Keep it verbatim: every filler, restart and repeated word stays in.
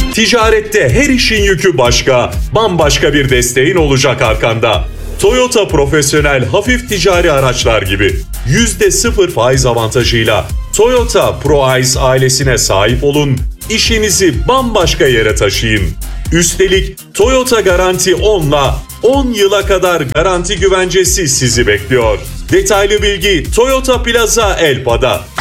Ticarette her işin yükü başka, bambaşka bir desteğin olacak arkanda. Toyota Profesyonel Hafif Ticari Araçlar gibi yüzde sıfır faiz avantajıyla Toyota ProAce ailesine sahip olun, işinizi bambaşka yere taşıyın. Üstelik Toyota Garanti on'la on yıla kadar garanti güvencesi sizi bekliyor. Detaylı bilgi Toyota Plaza Elpa'da.